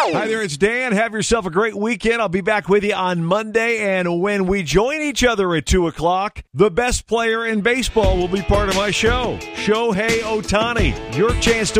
Hi there, it's Dan. Have yourself a great weekend. I'll be back with you on Monday. And when we join each other at 2 o'clock, the best player in baseball will be part of my show. Shohei Ohtani. Your chance to